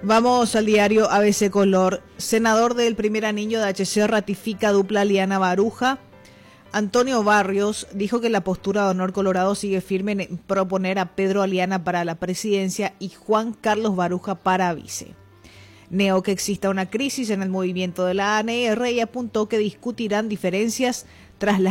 Vamos al diario ABC Color. Senador del primer anillo de HC ratifica dupla Liana Baruja. Antonio Barrios dijo que la postura de Honor Colorado sigue firme en proponer a Pedro Aliana para la presidencia y Juan Carlos Baruja para vice. Negó que exista una crisis en el movimiento de la ANR y apuntó que discutirán diferencias tras la